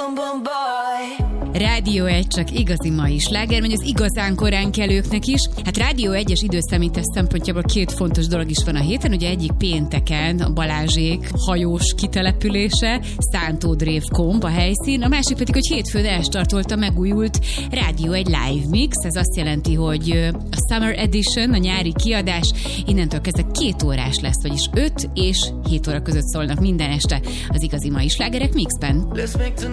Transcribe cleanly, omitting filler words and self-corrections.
Rádió 1 csak igazi mai sláger, vagy az igazán korán kelőknek is. Hát Rádió 1-es időszámítás szempontjából két fontos dolog is van a héten. Ugye egyik pénteken a Balázsék hajós kitelepülése, Szántódrév-Komb a helyszín, a másik pedig, hogy hétfőn elstartolt a megújult Rádió 1 live mix. Ez azt jelenti, hogy a Summer Edition, a nyári kiadás innentől kezdve 2 órás lesz, vagyis 5 és 7 óra között szólnak minden este az igazi mai slágerek mixben.